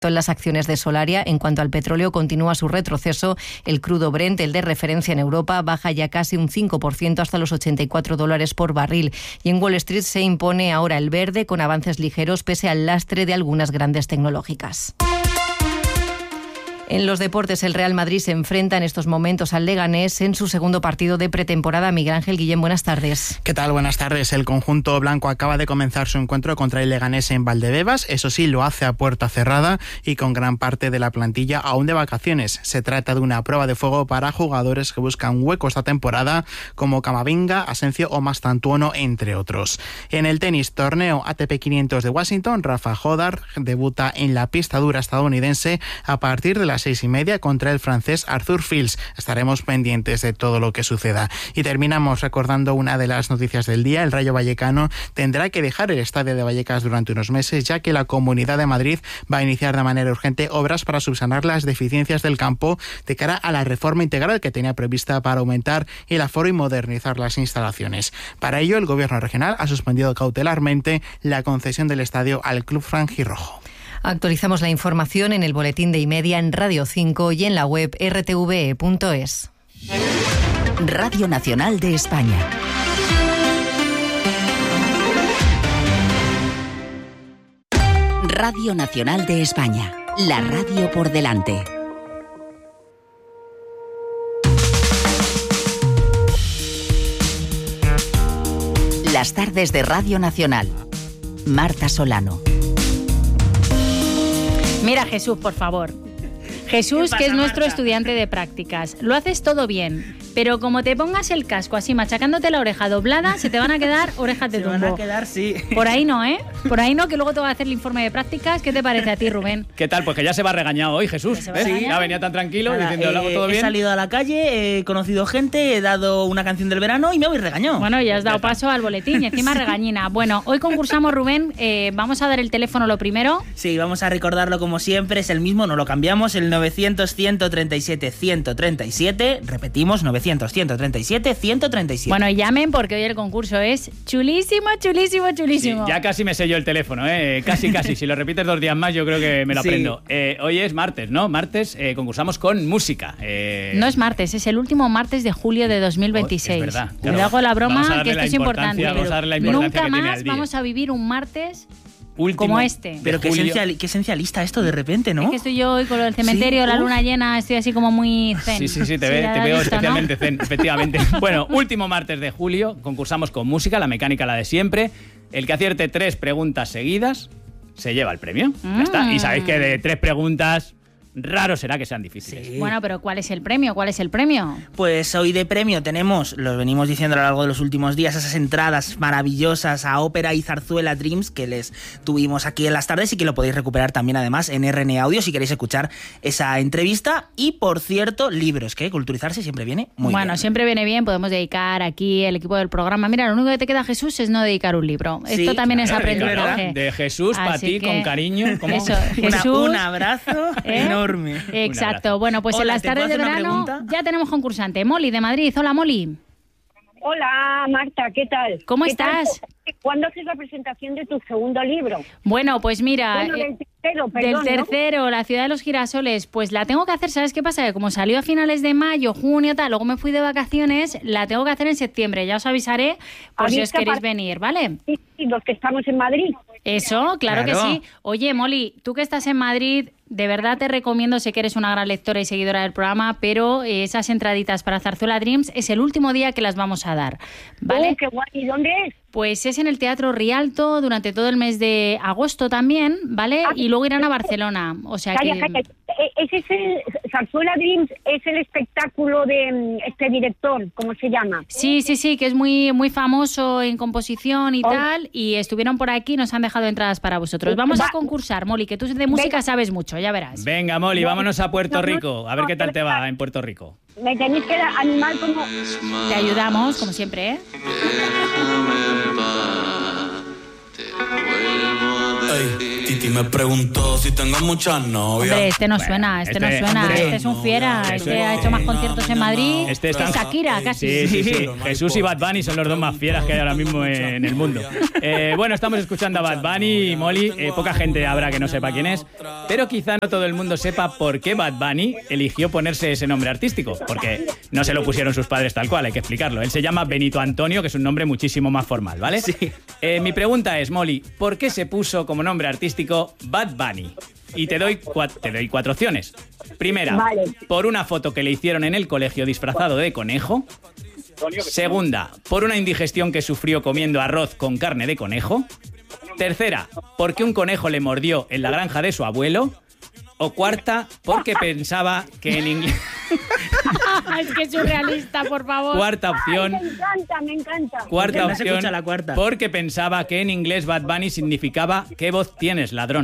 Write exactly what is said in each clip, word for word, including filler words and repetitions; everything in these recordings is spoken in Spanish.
en las acciones de Solaria. En cuanto al petróleo, continúa su retroceso. El crudo Brent, el de referencia en Europa, baja ya casi un cinco por ciento hasta los ochenta y cuatro dólares por barril. Y en Wall Street se impone ahora el verde con avances ligeros pese al lastre de algunas grandes tecnológicas. En los deportes, el Real Madrid se enfrenta en estos momentos al Leganés en su segundo partido de pretemporada. Miguel Ángel Guillén, buenas tardes. ¿Qué tal? Buenas tardes. El conjunto blanco acaba de comenzar su encuentro contra el Leganés en Valdebebas. Eso sí, lo hace a puerta cerrada y con gran parte de la plantilla aún de vacaciones. Se trata de una prueba de fuego para jugadores que buscan hueco esta temporada, como Camavinga, Asencio o Mastantuono, entre otros. En el tenis, torneo A T P quinientos de Washington, Rafa Jodar debuta en la pista dura estadounidense a partir de las seis y media contra el francés Arthur Fils. Estaremos pendientes de todo lo que suceda. Y terminamos recordando una de las noticias del día. El Rayo Vallecano tendrá que dejar el estadio de Vallecas durante unos meses, ya que la Comunidad de Madrid va a iniciar de manera urgente obras para subsanar las deficiencias del campo de cara a la reforma integral que tenía prevista para aumentar el aforo y modernizar las instalaciones. Para ello, el Gobierno regional ha suspendido cautelarmente la concesión del estadio al Club Franjirrojo. Actualizamos la información en el boletín de Imedia, en Radio cinco y en la web r t v e punto es. Radio Nacional de España. Radio Nacional de España. La radio por delante. Las tardes de Radio Nacional. Marta Solano. Mira, Jesús, por favor. Jesús, que es nuestro estudiante de prácticas. Lo haces todo bien, pero como te pongas el casco así machacándote la oreja doblada, se te van a quedar orejas de tumbo. Se van a quedar, sí. Por ahí no, ¿eh? Por ahí no, que luego te va a hacer el informe de prácticas. ¿Qué te parece a ti, Rubén? ¿Qué tal? Pues que ya se va regañado hoy, Jesús. ¿Ves? Sí, ya venía tan tranquilo. Nada, diciendo, ¿lo hago todo bien? He salido a la calle, he conocido gente, he dado una canción del verano y me voy regañado. Bueno, ya has dado paso al boletín y encima regañina. Bueno, hoy concursamos, Rubén. Eh, vamos a dar el teléfono lo primero. Sí, vamos a recordarlo como siempre. Es el mismo, no lo cambiamos. El novecientos, ciento treinta y siete, ciento treinta y siete. Repetimos, novecientos, ciento treinta y siete, ciento treinta y siete. Bueno, llamen porque hoy el concurso es chulísimo, chulísimo, chulísimo. Sí, ya casi me selló el teléfono, ¿eh? Casi, casi. Si lo repites dos días más, yo creo que me lo aprendo. Sí. Eh, hoy es martes, ¿no? Martes eh, concursamos con música. Eh... No es martes, es el último martes de julio de dos mil veintiséis. Oh, es verdad. Claro. Le hago la broma, que esto es importante. Vamos a darle la importancia Nunca que tiene más al día. Vamos a vivir un martes Último como este. Pero qué, esencial, qué esencialista esto de repente, ¿no? Es que estoy yo hoy con lo del cementerio, sí, la luna llena, estoy así como muy zen. Sí, sí, sí, te, sí, ve, te veo visto, especialmente, ¿no? Zen, efectivamente. Bueno, último martes de julio, concursamos con música, la mecánica, la de siempre. El que acierte tres preguntas seguidas se lleva el premio. Mm. Ya está. Y sabéis que de tres preguntas, raro será que sean difíciles. Sí. Bueno, pero ¿cuál es el premio? ¿Cuál es el premio? Pues hoy de premio tenemos, lo venimos diciendo a lo largo de los últimos días, esas entradas maravillosas a Ópera y Zarzuela Dreams que les tuvimos aquí en las tardes y que lo podéis recuperar también además en R N Audio si queréis escuchar esa entrevista. Y por cierto, libros, que culturizarse siempre viene muy bueno, bien. Bueno, siempre viene bien, podemos dedicar aquí el equipo del programa. Mira, lo único que te queda, Jesús, es no dedicar un libro. Sí, esto también claro, es aprendizaje. De Jesús para ti, que... con cariño. ¿Cómo? Eso, Jesús, Una, un abrazo ¿eh? enorme. Exacto. Bueno, pues Hola, en las tardes de verano ya tenemos concursante. Molly de Madrid. Hola, Molly. Hola, Marta, ¿qué tal? ¿Cómo ¿Qué estás? Tal? ¿Cuándo haces la presentación de tu segundo libro? Bueno, pues mira... Bueno, del tercero, perdón, Del tercero, ¿no? La ciudad de los girasoles. Pues la tengo que hacer, ¿sabes qué pasa? Que como salió a finales de mayo, junio, tal, luego me fui de vacaciones, la tengo que hacer en septiembre. Ya os avisaré por si os queréis venir, ¿vale? Sí, sí, los que estamos en Madrid. Eso, claro, claro que sí. Oye, Molly, tú que estás en Madrid... De verdad te recomiendo, sé que eres una gran lectora y seguidora del programa, pero esas entraditas para Zarzuela Dreams es el último día que las vamos a dar, ¿vale? Oh, qué guay. ¿Y dónde es? Pues es en el Teatro Rialto durante todo el mes de agosto también, ¿vale? Ah, y luego irán a Barcelona, o sea calla, que... Calla. Ese es el... Zarzuela Dreams es el espectáculo de este director, ¿cómo se llama? Sí, sí, sí, que es muy muy famoso en composición y oh. tal, y estuvieron por aquí, nos han dejado entradas para vosotros. Vamos Va. a concursar, Molly, que tú de música Venga. sabes mucho, ya verás. Venga, Molly, vámonos a Puerto Rico, a ver qué tal te va en Puerto Rico. Me tenéis que animar como... Te ayudamos, como siempre, ¿eh? Ay, Titi me preguntó si tengo muchas novias. Hombre, este no Bueno, suena, este, este- no suena, hombre, este es un fiera, este este ha hecho más conciertos en Madrid Este que está- Shakira, casi. Sí, sí, sí. Jesús y Bad Bunny son los dos más fieras que hay ahora mismo en el mundo. Eh, bueno, estamos escuchando a Bad Bunny y Molly. Eh, poca gente habrá que no sepa quién es, pero quizá no todo el mundo sepa por qué Bad Bunny eligió ponerse ese nombre artístico, porque no se lo pusieron sus padres tal cual, hay que explicarlo. Él se llama Benito Antonio, que es un nombre muchísimo más formal, ¿vale? Sí. Eh, mi pregunta es, Molly, ¿por qué se puso como nombre artístico Bad Bunny? Y te doy, cua- te doy cuatro opciones. Primera, Vale. por una foto que le hicieron en el colegio disfrazado de conejo. Segunda, por una indigestión que sufrió comiendo arroz con carne de conejo. Tercera, porque un conejo le mordió en la granja de su abuelo. O cuarta, porque pensaba que en inglés... Es que es surrealista, por favor. Cuarta Ay, opción... me encanta, me encanta. Cuarta No se opción, escucha la cuarta. porque pensaba que en inglés Bad Bunny significaba ¿qué voz tienes, ladrón?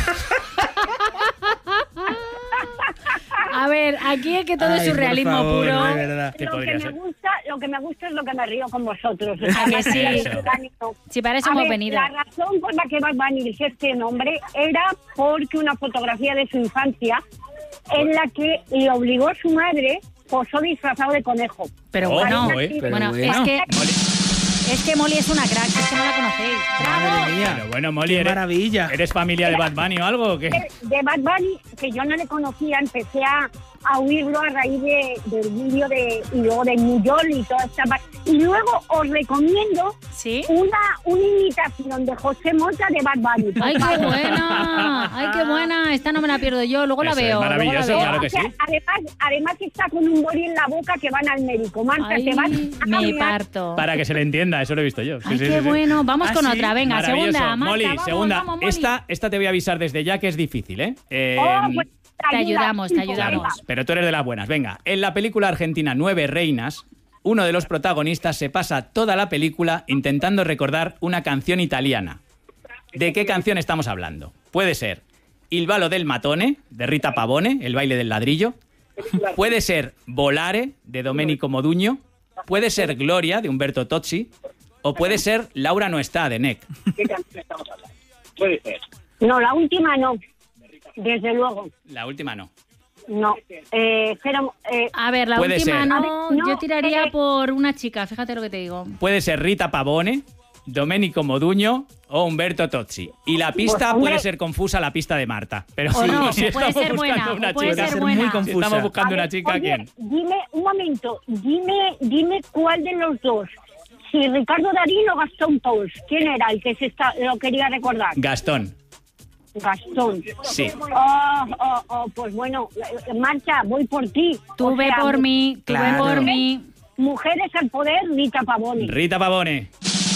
A ver, aquí es que todo es Ay, por surrealismo favor, puro. de verdad. ¿Qué Lo que podría me ser? gusta, lo que me gusta es lo que me río con vosotros. ¿A que sí? Eso. Si para eso A hemos ver, venido. La razón por la que Bad Bunny eligió este nombre era porque una fotografía de su infancia en la que le obligó su madre posó disfrazado de conejo. Pero Oh, bueno, no, eh, pero bueno, bueno. es que Molly. es que Molly es una crack, es que no la conocéis. Madre ¡Bravo! mía. Pero bueno, Molly, Qué ¿eres, maravilla. ¿eres familia de Bad Bunny o algo o qué? De, de Bad Bunny, que yo no le conocía, empecé a, a oírlo a raíz de, del vídeo de, y luego de New York y toda esta parte. Y luego os recomiendo ¿Sí? una, una imitación de José Mota de Bad Bunny. por ¡Ay, qué favor. buena! ¡Ay, qué buena! Esta no me la pierdo yo, luego la Eso es veo. luego la maravilloso, veo. claro que O sea, sí. además, además está con un boli en la boca que van al médico. Marta, Ay, te vas a me mirar. parto. Para que se le entienda, eso lo he visto yo. Sí, Ay, sí, qué sí, sí. bueno. Vamos Ah, con sí, otra. Venga, Maravilloso. segunda. Marta, Molly, vamos, segunda. vamos, Molly. Esta, esta te voy a avisar desde ya que es difícil, ¿eh? Eh, Oh, pues, Te ayuda, ayudamos, te sí, ayudamos. venga. Pero tú eres de las buenas. Venga, en la película argentina Nueve Reinas, uno de los protagonistas se pasa toda la película intentando recordar una canción italiana. ¿De qué canción estamos hablando? Puede ser Il ballo del matone, de Rita Pavone, el baile del ladrillo. Puede ser Volare, de Domenico Modugno. Puede ser Gloria, de Umberto Tozzi. O puede ser Laura no está, de Neck. ¿Qué canción estamos hablando? Puede ser. No, la última no. Desde luego, La última no. no. Eh, pero, eh, A ver, la Puede última ser. no, A ver, no, yo tiraría eh, por una chica, fíjate lo que te digo. Puede ser Rita Pavone, Domenico Modugno o Humberto Tozzi. Y la pista Pues, hombre. puede ser confusa, la pista de Marta. Pero O no, si puede estamos ser buscando buena, una o puede chica, ser ser buena. muy si confusa. estamos buscando a una ver, chica, oye, ¿quién? Dime, un momento, dime, dime cuál de los dos. Si Ricardo Darín o Gastón Pauls. ¿Quién era el que se está, lo quería recordar? Gastón. Gastón. Sí. Oh, oh, oh, pues bueno, eh, Marcha, voy por ti. Tú O ve sea, por mí, tú ve claro. por mí. Mujeres al poder, Rita Pavone. Rita Pavone.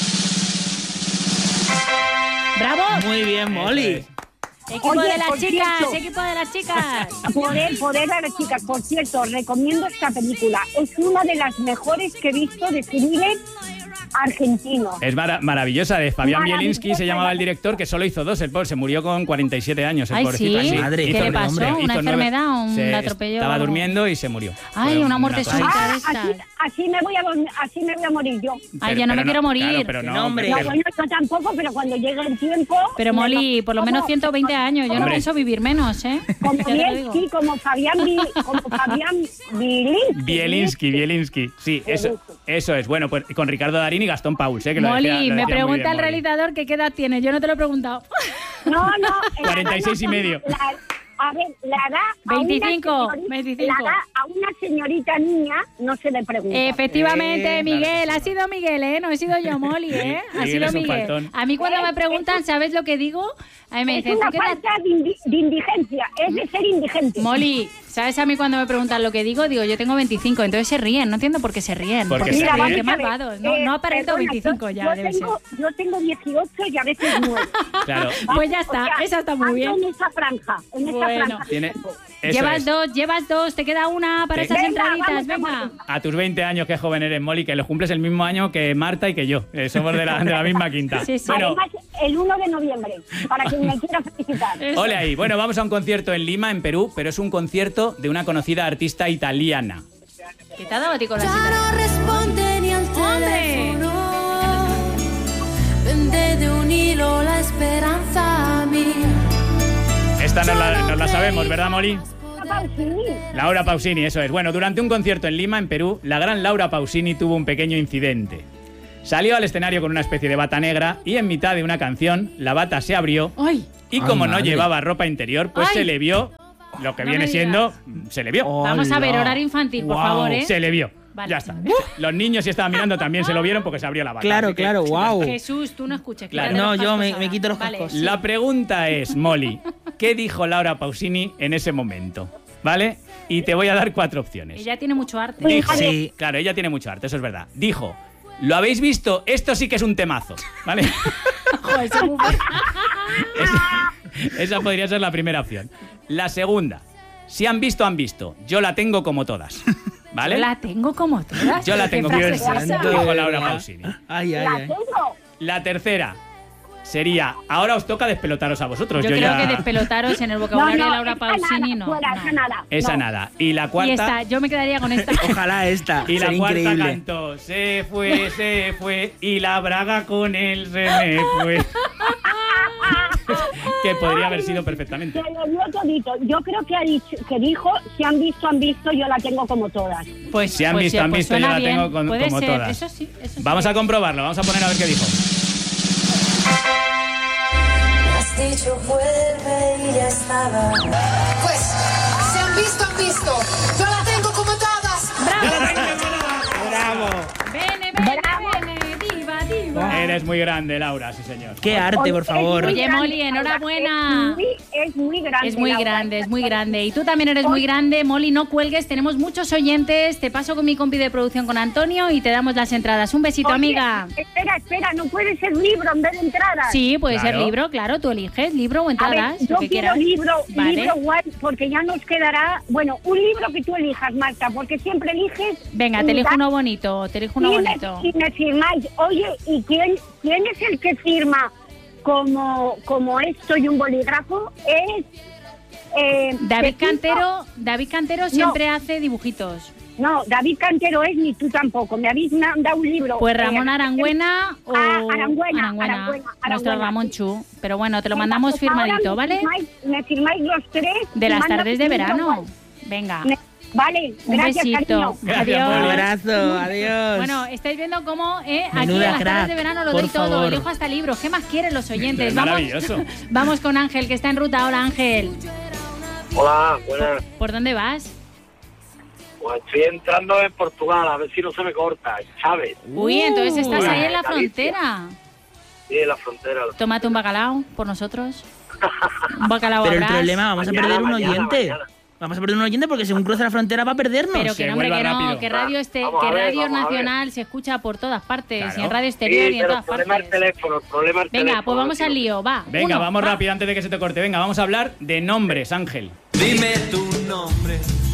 ¡Bravo! Muy bien, Molly. Equipo Oye, de las por chicas, cierto. equipo de las chicas. Poder, poder a las chicas. Por cierto, recomiendo esta película. Es una de las mejores que he visto de thriller argentino. Es mara- maravillosa, de Fabián Maravillosa. Bielinski se llamaba el director, que solo hizo dos, el pobre se murió con cuarenta y siete años, el Ay, pobrecito. sí. Madre, ¿Qué hizo le nueve, pasó? hombre. ¿Una Hizo nueve- enfermedad o un se- atropello? Estaba algo? durmiendo y se murió. Ay, Fue una muerte cosa- súbita. Ah, esta. así, así me voy a dormir- así me voy a morir yo. Ay, ya no me quiero morir. Claro, pero Que no, no, hombre. No, pero- bueno, yo tampoco, pero cuando llegue el tiempo... Pero me Molly, lo- por lo menos como- ciento veinte años. Yo no Hombre. pienso vivir menos, ¿eh? Como Ya te lo bien, digo. sí, como Fabián, Bi- como Fabián Bielinski. Bielinski, Bielinski. Sí, eso, eso es. Bueno, pues con Ricardo Darín y Gastón Pauls, ¿eh? Que lo Molly, decía- lo me decía muy pregunta bien, el Molly. realizador que qué edad tiene. Yo no te lo he preguntado. No, no. la cuarenta y seis y edad- medio. la- a ver, la edad... a una veinticinco, señorita- veinticinco. La edad a una señorita niña no se le pregunta. Efectivamente, Eh, Miguel. claro que sí. Ha sido Miguel, ¿eh? No he sido yo, Molly, ¿eh? Ha Miguel sido es un Miguel. faltón. A mí cuando me preguntan, ¿sabes lo que digo? A mí me Es dicen, una ¿tú qué edad- falta de, indi- de indigencia, es de ser indigente. Molly, ¿sabes a mí cuando me preguntan lo que digo? Digo, yo tengo veinticinco, entonces se ríen. No entiendo por qué se ríen. Porque Porque se Mira, ríen. vamos qué a ver, malvados. No, eh, no aparento perdona, veinticinco ya, yo debe ser. tengo, yo tengo dieciocho y a veces nueve. Claro. Pues ya está, esa está muy ando bien. en esa franja, en esa Bueno. franja. Tiene, eso Llevas es. dos, llevas dos, te queda una para Sí. esas Venga, entraditas, vamos, venga. A tus veinte años, qué joven eres, Molly, que los cumples el mismo año que Marta y que yo. Eh, somos de la, de la misma quinta. Sí, sí. Bueno, Además, el uno de noviembre, para quien me quiera felicitar. Eso. ole ahí. Bueno, vamos a un concierto en Lima, en Perú, pero es un concierto de una conocida artista italiana. ¿Qué te ha dado a ti con la Ya cita? no responde ni al teléfono. Vende de un hilo la esperanza mía. Esta nos la, nos la sabemos, ¿verdad, Molly? Pausini. Laura Pausini, eso es. Bueno, durante un concierto en Lima, en Perú, la gran Laura Pausini tuvo un pequeño incidente. Salió al escenario con una especie de bata negra y en mitad de una canción la bata se abrió. Ay. Y como Ay, no madre. llevaba ropa interior, pues Ay. se le vio lo que No viene me siendo... Se le vio. Vamos a ver, Hola. horario infantil, por Wow. favor, ¿eh? Se le vio. Vale. Ya está. Los niños, si estaban mirando, también se lo vieron porque se abrió la bata. Claro, Así que- claro, wow. Jesús, tú no escuches. Claro. quítate No, los yo me, cascos me ahora. quito los Vale, cascos. sí. La pregunta es, Molly, ¿qué dijo Laura Pausini en ese momento? ¿Vale? Y te voy a dar cuatro opciones. Ella tiene mucho arte. Dijo, Sí. claro, ella tiene mucho arte, eso es verdad. Dijo, ¿lo habéis visto? Esto sí que es un temazo, ¿vale? Joder, eso es muy fuerte. esa, esa podría ser la primera opción. La segunda, si han visto, han visto. Yo la tengo como todas, ¿vale? Yo la tengo como todas. Yo la ¿Qué tengo frase como es todas, esa? dijo Laura Pausini. Ay, ay, La ay. tengo. La tercera sería, ahora os toca despelotaros a vosotros. Yo, Yo, creo ya... que despelotaros en el No, vocabulario no, de Laura esa Pausini nada, no. fuera, no. esa nada. Esa no. nada. Y la Y cuarta... esta, yo me quedaría con esta. Ojalá esta. Y la Sería cuarta increíble. cantó, se fue, se fue, y la braga con él se me fue. Que podría haber sido perfectamente. Se lo dio todito. Yo creo que ha dicho, que dijo, si han visto, han visto, yo la tengo como todas. Pues, Si han pues, visto, sí, han pues visto, yo suena la bien. tengo con- Puede como ser. todas. Eso sí, eso sí. Vamos a comprobarlo, vamos a poner a ver qué dijo. Has dicho vuelve y ya estaba. Pues, se han visto, han visto. Yo la tengo como todas. ¡Bravo! Bene, bene, bene, diva, diva. Eres muy grande, Laura, sí señor. ¡Qué arte, Oye, por favor! es muy Oye, grande, Molly, Laura, enhorabuena. Es muy, es muy grande. Es muy Laura. grande, es muy grande. Y tú también eres muy grande, Molly, no cuelgues. Tenemos muchos oyentes. Te paso con mi compi de producción, con Antonio, y te damos las entradas. Un besito, Oye, amiga. Espera, espera, no puede ser libro en vez de entradas. Sí, puede Claro. ser libro, claro. Tú eliges libro o A entradas, ver, yo lo que quiero quieras. libro, Vale. libro guay, porque ya nos quedará, bueno, un libro que tú elijas, Marta, porque siempre eliges. Venga, te elijo uno bonito, te elijo uno y me, bonito. y me firmáis. Oye, ¿y quién, quién es el que firma como, como esto y un bolígrafo? Es eh, David Pepito. Cantero, David Cantero siempre hace dibujitos. No, David Cantero es ni tú tampoco. Me habéis dado un libro. Pues eh, Ramón Arangüena o Ah, Arangüena, Arangüena, Arangüena, nuestro Arangüena. Ramón Chu. Pero bueno, te lo Venga, mandamos pues ahora firmadito, me ¿vale? firmáis- me firmáis los tres. De y las mando tardes de un libro verano. guay. Venga. Me- Vale, Un gracias, besito. cariño. Gracias, Un Molly. abrazo, adiós. Bueno, estáis viendo cómo eh, aquí Menuda en las crack, tardes de verano lo por doy todo. favor. Elijo hasta libros. ¿Qué más quieren los oyentes? Es Vamos, maravilloso. vamos con Ángel, que está en ruta. Hola, Ángel. Hola, buenas. ¿Por dónde vas? Pues estoy entrando en Portugal, a ver si no se me corta, ¿sabes? Uy, entonces estás Uy, ahí en la Galicia. frontera. Sí, en la frontera. Tómate un bacalao por nosotros. Un bacalao Pero el habrás. problema, vamos a Mañana, perder un mañana, oyente. mañana. Vamos a perder un oyente porque según cruce la frontera va a perdernos. Pero que Se no, hombre, vuelva que no, rápido. que radio, este, Vamos que a ver, radio vamos a ver. nacional se escucha por todas partes, Claro. y en radio exterior Sí, y en pero todas el problema es el partes. teléfono, el problema es el Venga, teléfono. pues vamos tío. al lío, va. Venga, Uno, vamos va. rápido antes de que se te corte. Venga, vamos a hablar de nombres, Ángel. Dime tu nombre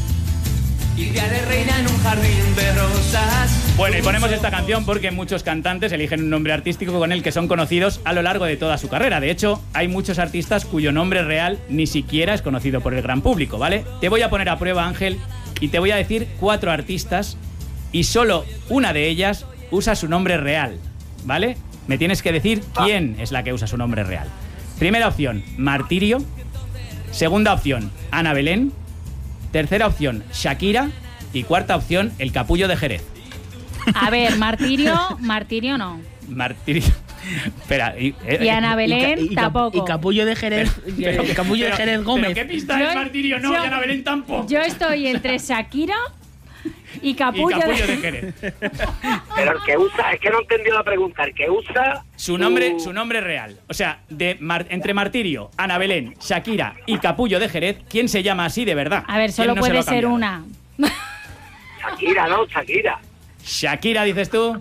y te haré reina en un jardín de rosas. Bueno, y ponemos esta canción porque muchos cantantes eligen un nombre artístico con el que son conocidos a lo largo de toda su carrera. De hecho, hay muchos artistas cuyo nombre real ni siquiera es conocido por el gran público, ¿vale? Te voy a poner a prueba, Ángel, y te voy a decir cuatro artistas y solo una de ellas usa su nombre real, ¿vale? Me tienes que decir quién es la que usa su nombre real. Primera opción, Martirio. Segunda opción, Ana Belén. Tercera opción, Shakira. Y cuarta opción, el Capullo de Jerez. A ver, Martirio, Martirio no. Martirio. Espera. Y, eh, Y Ana Belén Y, ca- y, ca- tampoco. y Capullo de Jerez, pero- eh, Capullo de pero- Jerez Gómez. ¿Pero qué pista Yo- es Martirio? No, yo- y Ana Belén tampoco. Yo estoy entre Shakira y Y Capullo, Capullo de... de Jerez. Pero el que usa, es que no entendí la pregunta, el que usa... Su nombre, su nombre real. O sea, de Mar- entre Martirio, Ana Belén, Shakira y Capullo de Jerez, ¿quién se llama así de verdad? A ver, solo ¿Quién no se lo puede ha ser cambiado? una. Shakira, ¿no? Shakira. Shakira, dices tú.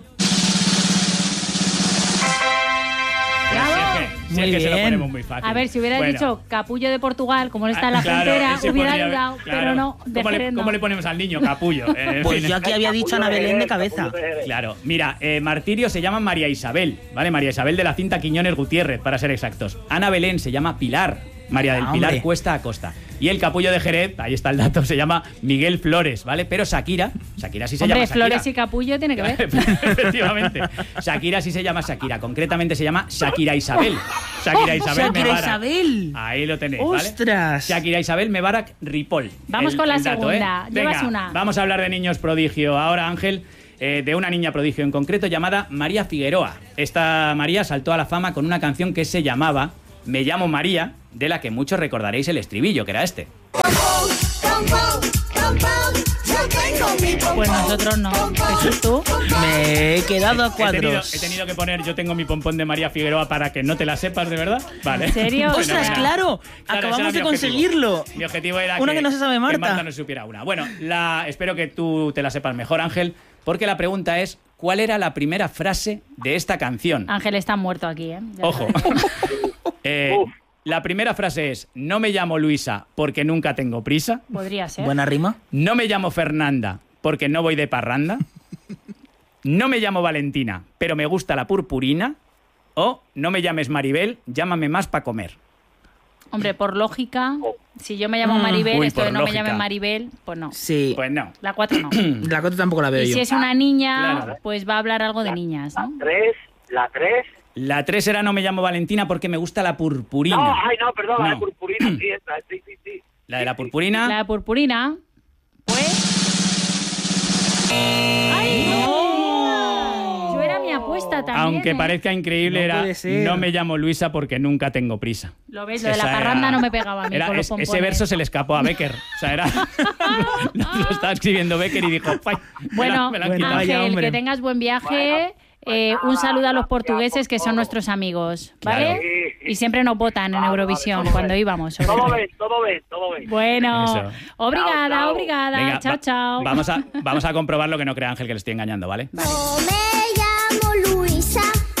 ¡Bravo! Si es que, si es Muy que se lo bien. ponemos muy fácil. A ver, si hubieras Bueno. dicho Capullo de Portugal, como no está en la Ah, claro, frontera, ese hubiera podría- dudado, claro. pero no, de ¿Cómo le, Jerez no. cómo le ponemos al niño? Capullo. Eh, en Pues fin. yo aquí había dicho Ana Belén de cabeza. Claro, mira, eh, Martirio se llama María Isabel, ¿vale? María Isabel de la cinta Quiñones Gutiérrez, para ser exactos. Ana Belén se llama Pilar, María del Ah, Pilar hombre. Cuesta Acosta. Y el capullo de Jerez, ahí está el dato, se llama Miguel Flores, ¿vale? Pero Shakira, Shakira sí se Hombre, llama Shakira. Flores y capullo tiene que ver. Efectivamente. Shakira sí se llama Shakira, concretamente se llama Shakira Isabel. Shakira Isabel Shakira Mebarak. Isabel. Ahí lo tenéis, ¿vale? ¡Ostras! Shakira Isabel Mebarak Ripoll. Vamos El- con la el dato, segunda. ¿eh? Llevas Venga, una. Vamos a hablar de niños prodigio. Ahora, Ángel, eh, de una niña prodigio en concreto llamada María Figueroa. Esta María saltó a la fama con una canción que se llamaba Me llamo María, de la que muchos recordaréis el estribillo, que era este. Pues nosotros no. Jesús, tú. Me he quedado a He tenido, cuadros. he tenido que poner Yo tengo mi pompón de María Figueroa para que no te la sepas, ¿de verdad? Vale. ¿En serio? Bueno, ¡Ostras, venga. claro! Claro, Acabamos ese era de mi conseguirlo. objetivo. Mi objetivo era Una que, que no se sabe Marta. que Marta no supiera una. Bueno, la, espero que tú te la sepas mejor, Ángel, porque la pregunta es, ¿cuál era la primera frase de esta canción? Ángel está muerto aquí, ¿eh? Ya Ojo. Eh, la primera frase es, no me llamo Luisa porque nunca tengo prisa. Podría ser. Buena rima. No me llamo Fernanda porque no voy de parranda. No me llamo Valentina, pero me gusta la purpurina. O no me llames Maribel, llámame más para comer. Hombre, por lógica, si yo me llamo Maribel, Uy, esto de por no lógica. me llame Maribel, pues no. Sí. Pues no. La cuatro no. La cuatro tampoco la veo Y yo. si es una niña, Claro. pues va a hablar algo de niñas, ¿no? Tres, la tres. La tres era no me llamo Valentina porque me gusta la purpurina. No, ay, no, perdón, la No. de purpurina, sí, esta, sí, sí, sí. La de la purpurina. La purpurina, pues... ¡Ay, no! Yo era mi apuesta también, Aunque ¿eh? parece increíble, No era puede ser. no me llamo Luisa porque nunca tengo prisa. Lo ves, lo de la Esa parranda era- no me pegaba a mí era- con los es- pompones. ese verso se le escapó a Becker. O sea, era. Lo estaba escribiendo Becker y dijo. "Fai, me la- Bueno, me la han Bueno, quitado". vaya, Ángel, hombre. que tengas buen viaje. Eh, un saludo a los portugueses que son nuestros amigos, ¿vale? Claro. Y siempre nos votan en Vale, Eurovisión vale, todo cuando bien. íbamos. sobre Todo todo. bien, todo bien, todo bien. Bueno, Eso. obrigada, Chao, chao. obrigada. Venga, chao, va- chao. Vamos a, vamos a comprobar lo que no crea Ángel que le estoy engañando, ¿vale? No me llamo Luisa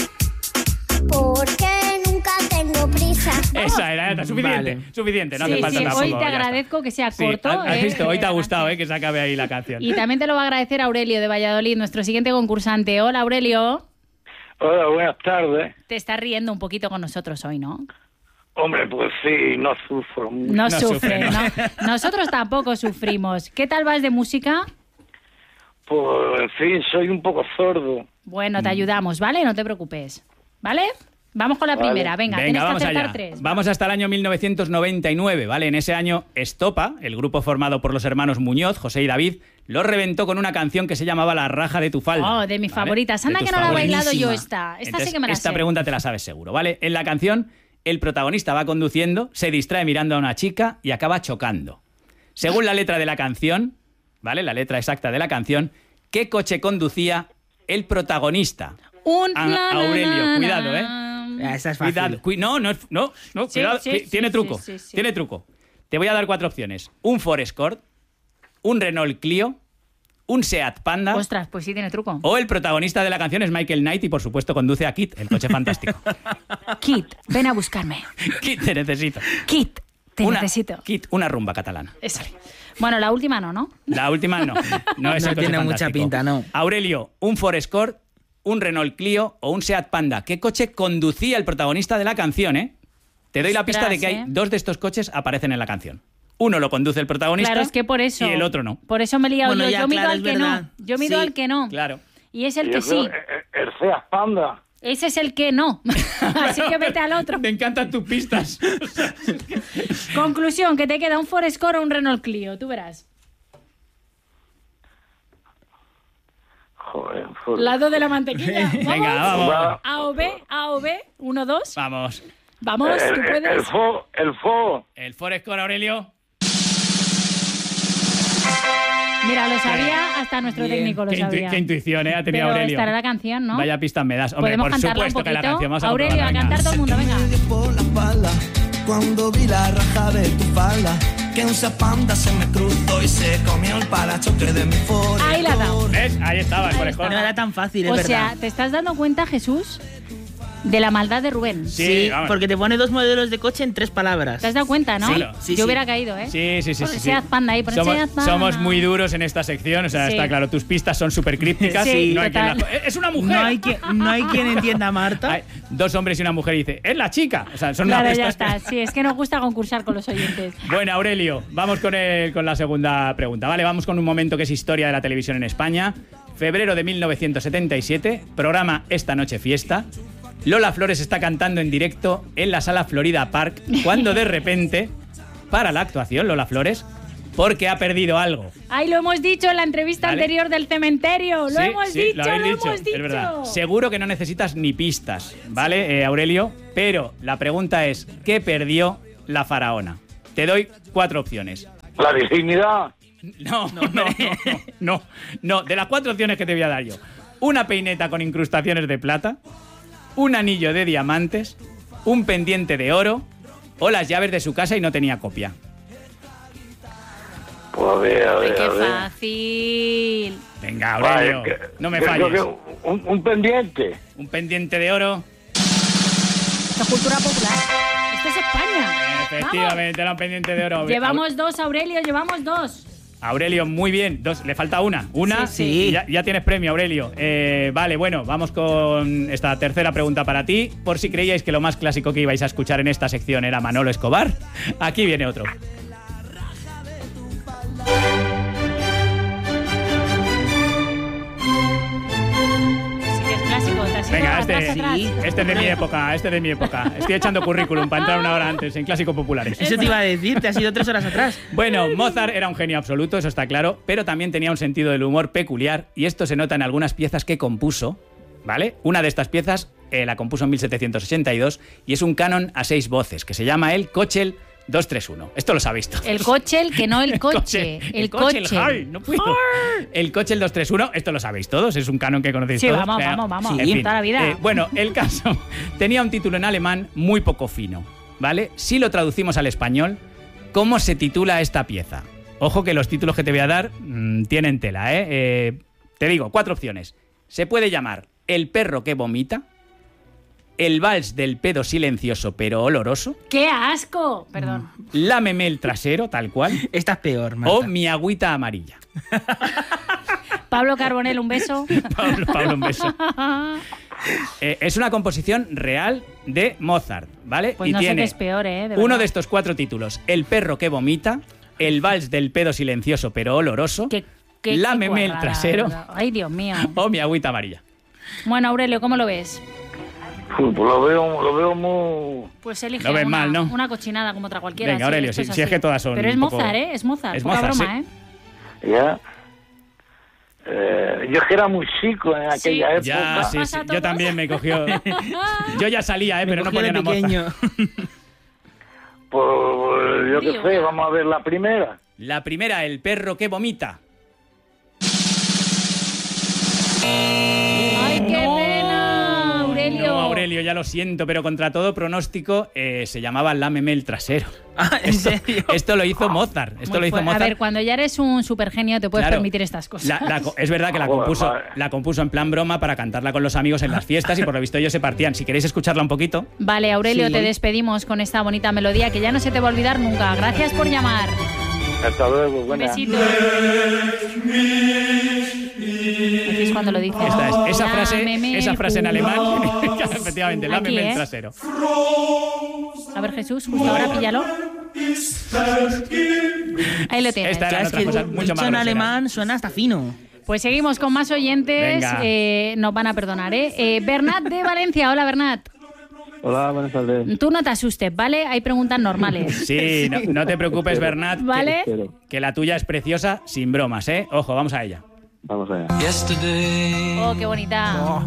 porque nunca tengo prisa. Esa era, era suficiente. Vale. Suficiente, no sí, hace falta sí, tampoco. hoy te ya está. agradezco que sea Sí, corto. has ¿eh? visto, hoy te ha Eh, gustado, así. ¿eh? Que se acabe ahí la canción. Y también te lo va a agradecer Aurelio de Valladolid, nuestro siguiente concursante. Hola, Aurelio. Hola, buenas tardes. Te estás riendo un poquito con nosotros hoy, ¿no? Hombre, pues sí, no sufro mucho. No, No sufre, sufre, ¿no? Nosotros tampoco sufrimos. ¿Qué tal vas de música? Pues, en fin, soy un poco sordo. Bueno, Mm. te ayudamos, ¿vale? No te preocupes. ¿Vale? Vamos con la Vale. primera. Venga, Venga, tienes que vamos acertar allá. tres. Vamos hasta el año mil novecientos noventa y nueve, ¿vale? En ese año, Estopa, el grupo formado por los hermanos Muñoz, José y David, lo reventó con una canción que se llamaba La raja de tu falda. Oh, de mis ¿vale? favoritas. De Anda tus que no la he favoritas. bailado yo Buenísima. esta. Esta Entonces, sí que me la esta sé. pregunta te la sabes seguro, ¿vale? En la canción, el protagonista va conduciendo, se distrae mirando a una chica y acaba chocando. Según la letra de la canción, ¿vale? La letra exacta de la canción, ¿qué coche conducía el protagonista? Un A- na, na, Aurelio, na, cuidado, ¿eh? na. Ah, esta es fácil. Cuidado, cui- no, no, es- no, no, Sí, cuidado, sí, que sí, tiene sí, truco, sí, sí. tiene truco. Te voy a dar cuatro opciones. Un Ford Escort, un Renault Clio, un Seat Panda Ostras, pues sí tiene truco. o el protagonista de la canción es Michael Knight y por supuesto conduce a Kit, el coche fantástico. Kit, ven a buscarme. Kit, te necesito. Kit, te Una- necesito. Kit, una rumba catalana. Eso. Bueno, la última no, ¿no? La última no, no es No el coche tiene mucha fantástico. pinta, no. Aurelio, un Ford Escort, un Renault Clio o un Seat Panda. ¿Qué coche conducía el protagonista de la canción, eh? Te doy la pista Ostras, de que hay ¿eh? dos de estos coches aparecen en la canción. Uno lo conduce el protagonista Claro, es que por eso. y el otro no. Por eso me he liado Bueno, yo. ya, Yo mido claro, al es que verdad. no. Yo mido Sí. al que no. Claro. Y es el Y que eso, sí. El, el Seat Panda. Ese es el que no. Así que vete al otro. Me encantan tus pistas. Conclusión, que te queda un Ford Escort o un Renault Clio. Tú verás. Joder, pues- Lado de la mantequilla. ¿Vamos? Venga, vamos. A o B, A o B. Uno, dos. Vamos. Vamos, el, tú el, puedes. el Fo, el Fo. El Ford Escort, Aurelio. Mira, lo sabía hasta nuestro Bien. técnico lo Qué, intu- sabía. qué intuición, ¿eh? Ha tenido Pero Aurelio. estará la canción, ¿no? Vaya pistas me das. Hombre, Podemos por cantarla un supuesto que la poquito. canción. Vamos a Aurelio, a comprobarla, cantar venga. todo el mundo, venga. Por la espalda, cuando vi la raja de tu falda, que un Seat Panda se me cruzó y se comió el parachoque de mi Ford. Ahí la ha dado. ¿Ves? Ahí estaba el Ford Ahí Escort. No era tan fácil, es O verdad. sea, ¿te estás dando cuenta, Jesús? De la maldad de Rubén. Sí, sí, porque te pone dos modelos de coche en tres palabras. ¿Te has dado cuenta, no? Sí, sí, Yo sí. hubiera caído, ¿eh? Sí, sí, sí. Por sí, Seat sí. Panda ahí, por somos, Seat Panda. somos muy duros en esta sección, o sea, Sí. está claro, tus pistas son súper crípticas. Sí, no hay quien total. la- ¡Es una mujer! No hay quien, no hay quien entienda a Marta. Hay dos hombres y una mujer y dice, ¡es la chica! O sea, son Claro, unas ya pistas. está. Sí, es que nos gusta concursar con los oyentes. Bueno, Aurelio, vamos con, el- con la segunda pregunta, ¿vale? Vamos con un momento que es historia de la televisión en España. Febrero de mil novecientos setenta y siete, programa Esta Noche Fiesta. Lola Flores está cantando en directo en la sala Florida Park cuando de repente para la actuación Lola Flores porque ha perdido algo. Ay, lo hemos dicho en la entrevista ¿Vale? anterior del cementerio. Lo Sí, hemos sí, dicho, lo lo, habéis dicho, hemos dicho. es verdad. Seguro que no necesitas ni pistas, ¿vale, eh, Aurelio? Pero la pregunta es, ¿qué perdió la faraona? Te doy cuatro opciones. La virginidad. No, no, no, no, no, no. De las cuatro opciones que te voy a dar yo. Una peineta con incrustaciones de plata, un anillo de diamantes, un pendiente de oro o las llaves de su casa y no tenía copia. Pues a ver, a Ay, ver, qué a ver. fácil. Venga, Aurelio, Vale, que- no me yo creo falles. que Un, un pendiente. Un pendiente de oro. Esto es cultura popular. Esto es España. Efectivamente, era un pendiente de oro. Llevamos dos, Aurelio, llevamos dos. Aurelio, muy bien. Dos, le falta una. Una. Sí, sí. y Ya, ya tienes premio, Aurelio. Eh, vale, bueno, vamos con esta tercera pregunta para ti. Por si creíais que lo más clásico que ibais a escuchar en esta sección era Manolo Escobar, aquí viene otro. Sí que es clásico. Te has ido Venga, atrás, este, atrás. este es de mi época, este es de mi época. Estoy echando currículum para entrar una hora antes en Clásicos Populares. Eso te iba a decir, te has ido tres horas atrás. Bueno, Mozart era un genio absoluto, eso está claro, pero también tenía un sentido del humor peculiar y esto se nota en algunas piezas que compuso, ¿vale? Una de estas piezas eh, la compuso en mil setecientos ochenta y dos y es un canon a seis voces que se llama el Köchel dos tres uno. Esto lo sabéis todos. El coche, el que no el coche. Coche, El coche, coche. el high, no puedo. El Köchel dos tres uno, esto lo sabéis todos, es un canon que conocéis Sí, todos. vamos, Venga, vamos, vamos, en sí, fin. toda la vida. Eh, bueno, el caso tenía un título en alemán muy poco fino, ¿vale? Si lo traducimos al español, ¿cómo se titula esta pieza? Ojo que los títulos que te voy a dar mmm, tienen tela, ¿eh? ¿eh? Te digo, cuatro opciones. Se puede llamar El perro que vomita, El vals del pedo silencioso pero oloroso, ¡Qué asco! Perdón. Lámeme el trasero, tal cual, Esta es peor, Marta. o Mi agüita amarilla. Pablo Carbonell, un beso. Pablo, Pablo, un beso. Eh, es una composición real de Mozart, ¿vale? Pues y no sé tiene qué es peor, ¿eh? De uno verdad. de estos cuatro títulos: El perro que vomita, El vals del pedo silencioso pero oloroso, Qué- qué- Lámeme qué el cuadrada, trasero ¿verdad? Ay, Dios mío. o Mi agüita amarilla. Bueno, Aurelio, ¿cómo lo ves? Pues lo veo, lo veo muy... Pues elige Lo ves una, mal, ¿no? una cochinada como otra cualquiera. Venga, sí, Aurelio, esto si- es si es así. que todas son Pero es un poco- Mozart, ¿eh? Es Mozart. Es Poca Mozart, broma, sí. ¿eh? Ya. Eh, yo que era muy chico en aquella Sí. época. Ya, sí, ¿Pasa sí, a yo todos? también me cogió. Yo ya salía, ¿eh? Me Pero no cogió de ponía una Mozart. pequeño. Pues yo qué Tío. sé, vamos a ver la primera. La primera, El perro que vomita. ¡Ay, qué pena, Aurelio! No, Aurelio, ya lo siento, pero contra todo pronóstico eh, se llamaba Lámeme el trasero. Ah, ¿en Esto, serio? esto lo hizo Mozart. Esto Muy lo hizo fuerte. Mozart. A ver, cuando ya eres un supergenio te puedes Claro. permitir estas cosas. La- la co- es verdad que la Joder, compuso, madre. la compuso en plan broma para cantarla con los amigos en las fiestas y por lo visto ellos se partían. Si queréis escucharla un poquito. Vale, Aurelio, Sí. te despedimos con esta bonita melodía que ya no se te va a olvidar nunca. Gracias por llamar. Hasta luego, Un buena. besito. Aquí es cuando lo dices. Esta es, esa frase, Lámeme esa el frase en alemán, culo. efectivamente, Aquí, lámeme ¿eh? el trasero. A ver, Jesús, justo ahora píllalo. Ahí lo tienes. Esta era Es otras que cosas mucho dicho más en groseras. alemán suena hasta fino. Pues seguimos con más oyentes. Venga. Eh, nos van a perdonar, ¿eh? eh Bernat de Valencia. Hola, Bernat. Hola, buenas tardes. Tú no te asustes, ¿vale? Hay preguntas normales. Sí, no, no te preocupes, Bernat, que- ¿Vale? que la tuya es preciosa, sin bromas, ¿eh? Ojo, vamos a ella. Vamos allá. Oh, qué bonita.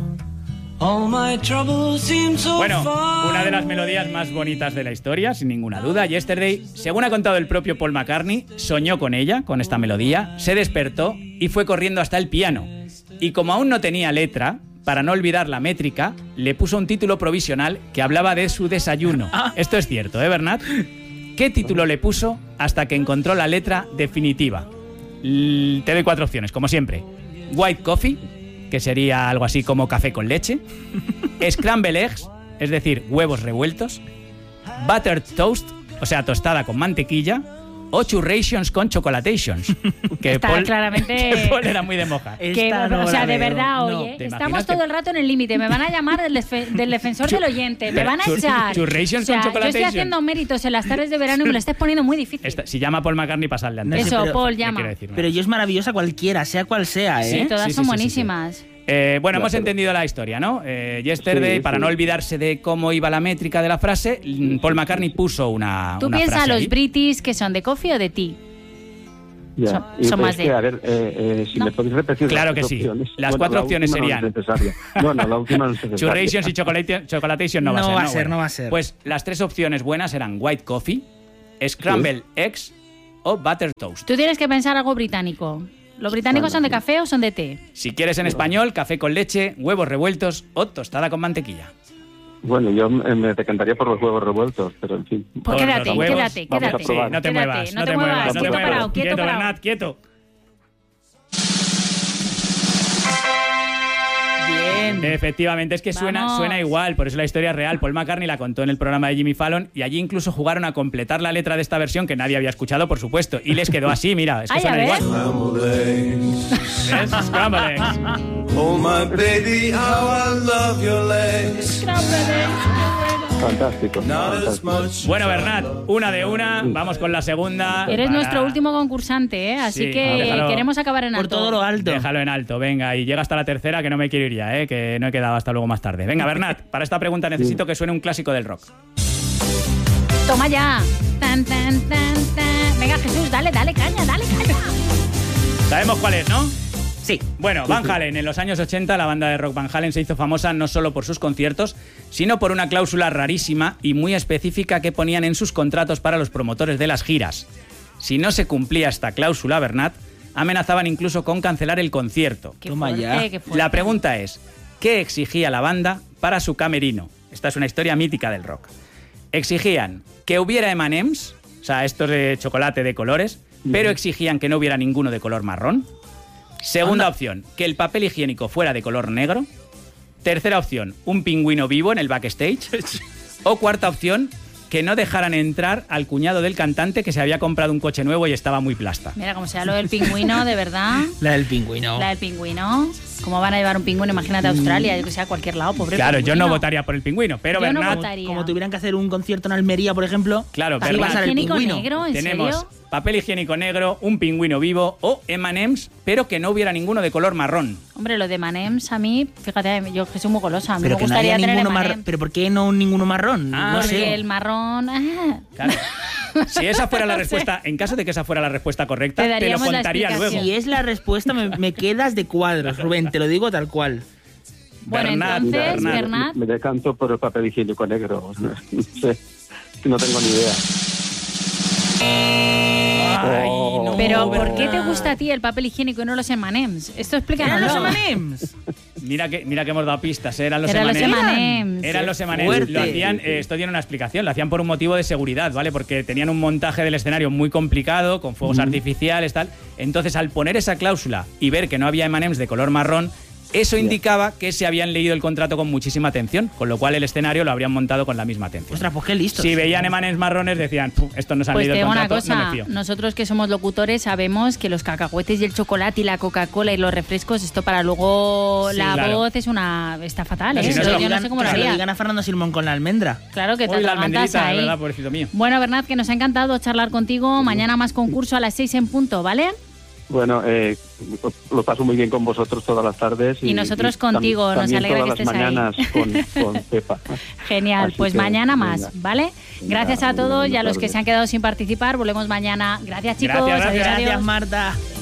Bueno, una de las melodías más bonitas de la historia, sin ninguna duda. Yesterday, según ha contado el propio Paul McCartney, soñó con ella, con esta melodía, se despertó y fue corriendo hasta el piano. Y como aún no tenía letra, para no olvidar la métrica, le puso un título provisional que hablaba de su desayuno. Esto es cierto, ¿eh, Bernat? ¿Qué título le puso hasta que encontró la letra definitiva? L- te doy cuatro opciones, como siempre. White Coffee, que sería algo así como café con leche. Scramble Eggs es decir, huevos revueltos, buttered toast, o sea, tostada con mantequilla, o churrations con chocolatations. Que Está Paul, claramente... que Paul era muy de moja. Que, no o sea, de veo. verdad, No. oye, ¿Te estamos imaginas todo que- el rato en el límite. Me van a llamar del, defe- del defensor Chu- del oyente. Me pero van a chur- echar. churrations o sea, con yo estoy chocolatations. haciendo méritos en las tardes de verano y me lo estás poniendo muy difícil. Esta- si llama a Paul McCartney, pasadle antes. No sé, Eso, pero- Paul, ¿Qué llama. quiero decir? Pero yo es maravillosa cualquiera, sea cual sea, ¿eh? Sí, todas Sí, sí, son sí, sí, sí. buenísimas. Eh, bueno, De hemos acuerdo. entendido la historia, ¿no? Eh, yesterday, Sí, para sí. no olvidarse de cómo iba la métrica de la frase, Paul McCartney puso una, Tú una piensas frase los ahí. british que son de coffee o de tea. Ya. Son- Y son es más que, de- a ver, eh, eh, si No. me podéis repetir Claro las que cuatro sí. opciones. Las Bueno, cuatro la opciones última serían- No es necesaria. Bueno, la última no es necesaria. Churrations y chocolate, chocolatation no va a No ser. va a ¿no? ser, Bueno, no va a ser. Pues las tres opciones buenas eran white coffee, scrambled eggs o butter toast. Tú tienes que pensar algo británico. ¿Los británicos Bueno, son de sí. café o son de té? Si quieres en español, café con leche, huevos revueltos o tostada con mantequilla. Bueno, yo eh, me decantaría por los huevos revueltos, pero en fin. Pues Por quédate, los huevos. quédate, Vamos a quédate. probar. Sí, no te Quédate, muevas, no te muevas, no te quieto muevas. parado, quieto Quieto, parado. Bernat, quieto. Bien. Efectivamente, es que suena, Vamos. suena igual, por eso la historia es real. Paul McCartney la contó en el programa de Jimmy Fallon y allí incluso jugaron a completar la letra de esta versión que nadie había escuchado, por supuesto, y les quedó así, mira, es que Ay, a suena ver. igual. ¿Ves? Scrambled eggs. Oh my baby, how I love your legs. Fantástico. Not as fantástico. much. Bueno, Bernat, una de una, vamos con la segunda. Eres para- nuestro último concursante, ¿eh? Así Sí, que déjalo. queremos acabar en Por alto. todo lo alto. Déjalo en alto, venga, y llega hasta la tercera que no me quiero ir ya, ¿eh? Que no he quedado hasta luego más tarde. Venga, Bernat, para esta pregunta necesito que suene un clásico del rock. Toma ya. Tan, tan, tan, tan. Venga, Jesús, dale, dale caña, dale caña. Sabemos cuál es, ¿no? Sí. Bueno, Van Halen, en los años ochenta la banda de rock Van Halen se hizo famosa no solo por sus conciertos, sino por una cláusula rarísima y muy específica que ponían en sus contratos para los promotores de las giras. Si no se cumplía esta cláusula, Bernat, amenazaban incluso con cancelar el concierto. Qué Toma fuerte, ya. qué fuerte. La pregunta es, ¿qué exigía la banda para su camerino? Esta es una historia mítica del rock. Exigían que hubiera eme and eme's, o sea, estos de chocolate de colores, pero exigían que no hubiera ninguno de color marrón. Segunda Anda. opción, que el papel higiénico fuera de color negro. Tercera opción, un pingüino vivo en el backstage. O cuarta opción, que no dejaran entrar al cuñado del cantante que se había comprado un coche nuevo y estaba muy plasta. Mira, como sea lo del pingüino, de verdad. La del pingüino. La del pingüino. ¿Cómo van a llevar un pingüino? Imagínate a Australia, yo que sé, a cualquier lado, pobre Claro, yo pingüino. no votaría por el pingüino, pero Yo no Bernat, votaría. Como tuvieran que hacer un concierto en Almería, por ejemplo. claro, ¿Papel Bernat, vas a ver el higiénico pingüino. negro? ¿En tenemos serio? papel higiénico negro, un pingüino vivo o eme and eme's, pero que no hubiera ninguno de color marrón. Hombre, lo de Manems a mí, fíjate, yo que soy muy golosa, a mí Pero me que no gustaría haya tener ninguno M and marrón. M's. Pero ¿por qué no ninguno marrón? Ah, no Porque sé. el marrón... ah. Claro. Si esa fuera la No sé. respuesta, en caso de que esa fuera la respuesta correcta, Te te, lo daríamos la contaría explicación. luego. Si es la respuesta, me, me quedas de cuadros, Rubén, te lo digo tal cual. Bueno, Bernat, entonces, Bernat. Bernat, Me decanto por el papel higiénico negro. No sé. No tengo ni idea. Ay, Oh. no, pero ¿por qué Bernat. te gusta a ti el papel higiénico y no los eme and eme's? Esto explícanos. ¿Eran los eme and eme's? Mira que, mira que hemos dado pistas, ¿eh? eran los Eran los eme and eme's. eme and eme's. Eran los eme and Fuerte. eme's. Lo hacían, eh, esto tiene una explicación, lo hacían por un motivo de seguridad, ¿vale? Porque tenían un montaje del escenario muy complicado, con fuegos artificiales, tal. Entonces, al poner esa cláusula y ver que no había eme and eme's de color marrón, eso indicaba que se habían leído el contrato con muchísima atención, con lo cual el escenario lo habrían montado con la misma atención. Ostras, pues qué listo. Si veían eme and eme's marrones, decían, "Puf, estos nos han Pues te leído el digo una contrato, no cosa, me fío". nosotros que somos locutores sabemos que los cacahuetes y el chocolate y la Coca-Cola y los refrescos, esto para luego Sí, la claro. voz es una está fatal, ¿eh? Si no Yo se lo no digan- sé cómo lo que se lo haría. digan a Fernando Simón con la almendra. Claro que te Uy, la atragantas almendrita, de ahí. verdad, pobrecito mío. Bueno, Bernat, que nos ha encantado charlar contigo. Mañana más concurso a las seis en punto, ¿vale? Bueno, eh, lo paso muy bien con vosotros todas las tardes. Y nosotros contigo, tam- nos también alegra todas que las estés ahí. mañanas con, con Pepa. Genial, Así pues que, mañana más, venga. ¿vale? Gracias a Venga, todos y a buenas los que tardes. se han quedado sin participar. Volvemos mañana. Gracias, chicos. Gracias, Adiós, gracias. adiós. Gracias, Marta.